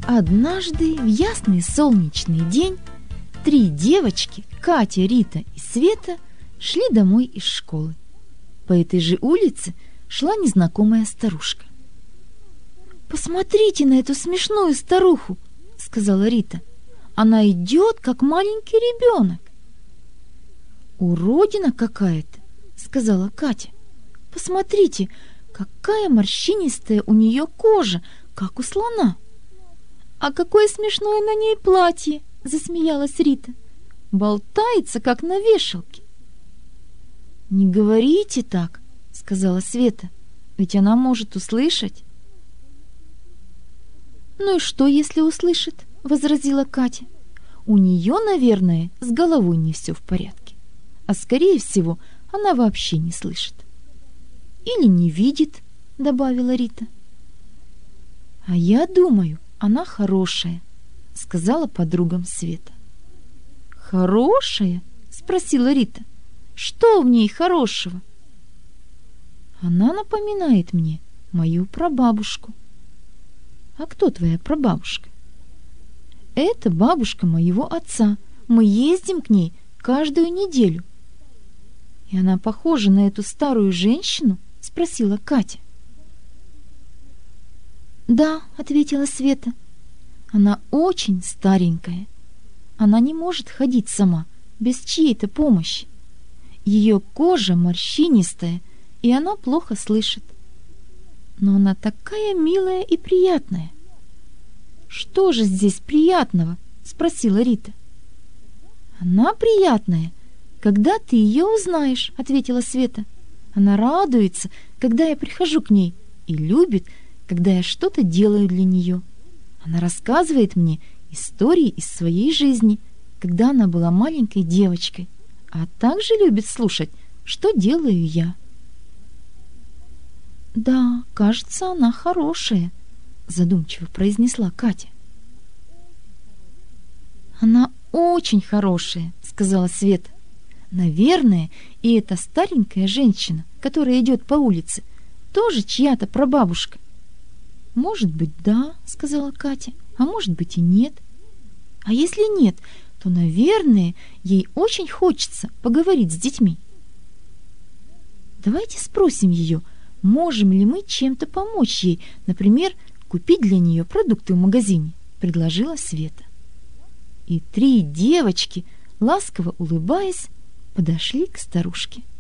Однажды в ясный солнечный день 3 девочки, Катя, Рита и Света, шли домой из школы. По этой же улице шла незнакомая старушка. «Посмотрите на эту смешную старуху!» — сказала Рита. «Она идет, как маленький ребенок». «Уродина какая-то!» — сказала Катя. «Посмотрите, какая морщинистая у нее кожа, как у слона!» «А какое смешное на ней платье!» — засмеялась Рита. «Болтается, как на вешалке». «Не говорите так!» — сказала Света. «Ведь она может услышать». «Ну и что, если услышит?» — возразила Катя. «У нее, наверное, с головой не все в порядке. А скорее всего, она вообще не слышит». «Или не видит», — добавила Рита. «А я думаю, она хорошая», — сказала подругам Света. «Хорошая?» — спросила Рита. «Что в ней хорошего?» «Она напоминает мне мою прабабушку». «А кто твоя прабабушка?» «Это бабушка моего отца. Мы ездим к ней каждую неделю». «И она похожа на эту старую женщину?» — спросила Катя. «Да», — ответила Света. «Она очень старенькая. Она не может ходить сама, без чьей-то помощи. Ее кожа морщинистая, и она плохо слышит. Но она такая милая и приятная». «Что же здесь приятного?» — спросила Рита. «Она приятная, когда ты ее узнаешь», — ответила Света. «Она радуется, когда я прихожу к ней, и любит, когда я что-то делаю для нее. Она рассказывает мне истории из своей жизни, когда она была маленькой девочкой, а также любит слушать, что делаю я». «Да, кажется, она хорошая», — задумчиво произнесла Катя. «Она очень хорошая», — сказала Света. «Наверное, и эта старенькая женщина, которая идет по улице, тоже чья-то прабабушка». «Может быть, да», — сказала Катя, «а может быть и нет. А если нет, то, наверное, ей очень хочется поговорить с детьми. Давайте спросим ее, можем ли мы чем-то помочь ей, например, купить для нее продукты в магазине», — предложила Света. И 3 девочки, ласково улыбаясь, подошли к старушке.